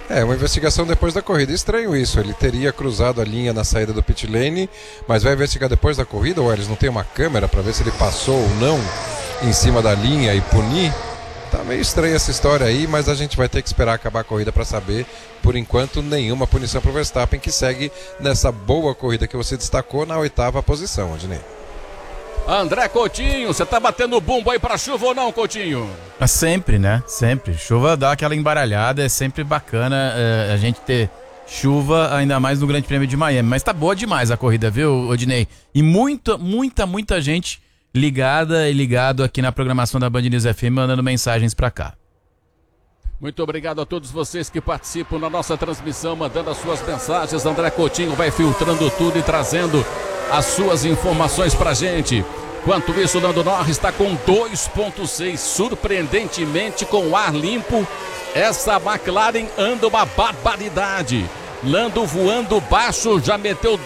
É, uma investigação depois da corrida. Estranho isso, ele teria cruzado a linha na saída do pit lane, mas vai investigar depois da corrida, ou eles não tem uma câmera para ver se ele passou ou não em cima da linha e punir? Tá meio estranha essa história aí, mas a gente vai ter que esperar acabar a corrida para saber. Por enquanto, nenhuma punição para o Verstappen, que segue nessa boa corrida que você destacou na 8ª posição, Adnei. André Coutinho, você tá batendo bumbo aí pra chuva ou não, Coutinho? Sempre, né? Sempre. Chuva dá aquela embaralhada, é sempre bacana a gente ter chuva, ainda mais no Grande Prêmio de Miami. Mas tá boa demais a corrida, viu, Odinei? E muita gente ligada e ligado aqui na programação da Band News FM, mandando mensagens pra cá. Muito obrigado a todos vocês que participam na nossa transmissão, mandando as suas mensagens. André Coutinho vai filtrando tudo e trazendo as suas informações pra gente. Enquanto isso, Lando Norris está com 2.6, surpreendentemente com ar limpo. Essa McLaren anda uma barbaridade. Lando voando baixo, já meteu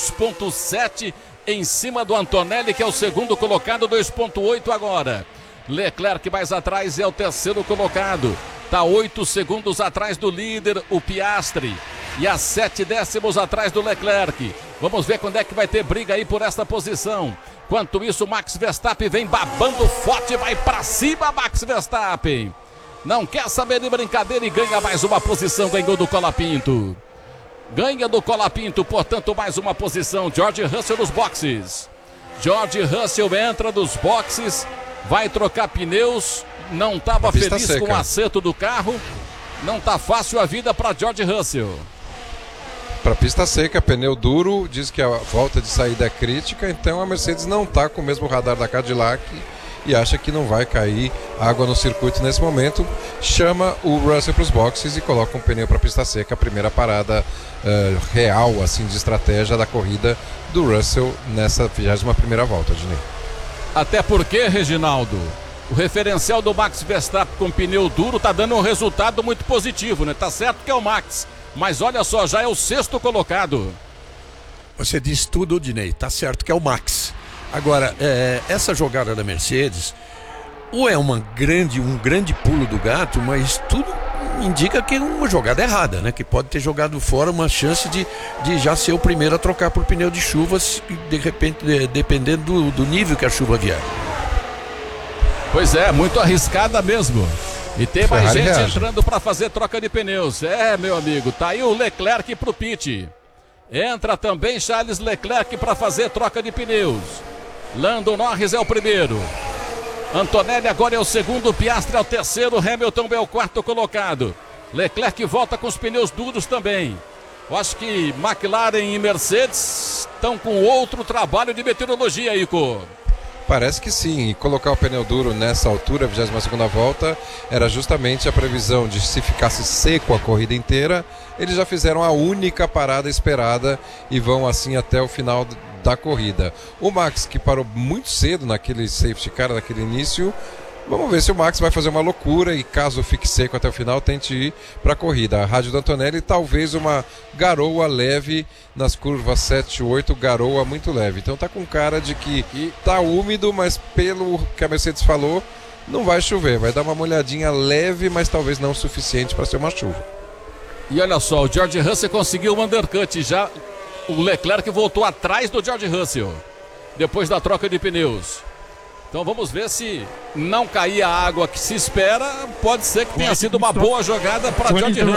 2.7 em cima do Antonelli, que é o segundo colocado, 2.8 agora. Leclerc mais atrás é o terceiro colocado. Está 8 segundos atrás do líder, o Piastri. E a 7 décimos atrás do Leclerc. Vamos ver quando é que vai ter briga aí por esta posição. Enquanto isso, Max Verstappen vem babando forte, vai pra cima, Max Verstappen. Não quer saber de brincadeira e ganha mais uma posição, ganhou do Colapinto. Ganha do Colapinto, portanto, mais uma posição. George Russell nos boxes. George Russell entra nos boxes, vai trocar pneus. Não estava feliz seca com o acerto do carro. Não tá fácil a vida para George Russell. Para pista seca, pneu duro, diz que a volta de saída é crítica, então a Mercedes não está com o mesmo radar da Cadillac e acha que não vai cair água no circuito nesse momento. Chama o Russell para os boxes e coloca um pneu para pista seca, a primeira parada real assim, de estratégia da corrida do Russell nessa 21ª volta, Dinei. Até porque, Reginaldo, o referencial do Max Verstappen com pneu duro tá dando um resultado muito positivo, né? Tá certo que é o Max, mas olha só, já é o 6º colocado. Você disse tudo, Dinei, tá certo que é o Max. Agora, essa jogada da Mercedes, ou é um grande pulo do gato, mas tudo indica que é uma jogada errada, né? Que pode ter jogado fora uma chance de já ser o primeiro a trocar por pneu de chuva, de repente, dependendo do nível que a chuva vier. Pois é, muito arriscada mesmo. E tem mais Ferrari gente reage. entrando para fazer troca de pneus. É, meu amigo, tá aí o Leclerc pro pit. Entra também Charles Leclerc para fazer troca de pneus. Lando Norris é o primeiro. Antonelli agora é o segundo, Piastri é o terceiro, Hamilton é o 4º colocado. Leclerc volta com os pneus duros também. Eu acho que McLaren e Mercedes estão com outro trabalho de meteorologia, Ico. Parece que sim, e colocar o pneu duro nessa altura, 22ª volta, era justamente a previsão de se ficasse seco a corrida inteira, eles já fizeram a única parada esperada e vão assim até o final da corrida. O Max, que parou muito cedo naquele safety car, naquele início, vamos ver se o Max vai fazer uma loucura e caso fique seco até o final, tente ir para a corrida. A rádio do Antonelli, talvez uma garoa leve nas curvas 7 e 8, garoa muito leve. Então tá com cara de que tá úmido, mas pelo que a Mercedes falou, não vai chover. Vai dar uma molhadinha leve, mas talvez não o suficiente para ser uma chuva. E olha só, o George Russell conseguiu um undercut já. O Leclerc voltou atrás do George Russell depois da troca de pneus. Então vamos ver se não cair a água que se espera. Pode ser que tenha sido uma boa jogada para George Russell.